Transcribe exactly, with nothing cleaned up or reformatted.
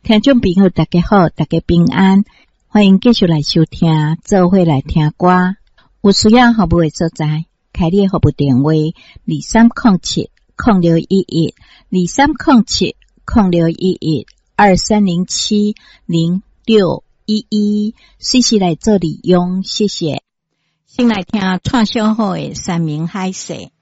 听众朋友大家好，大家平安，欢迎继续来收听做伙来听歌。有需要服务的所在，开列服务电话二三零七零六一一二三零七零六一一二三零七零六一一，随时来做利用，谢谢。先来听串烧好的山明海誓。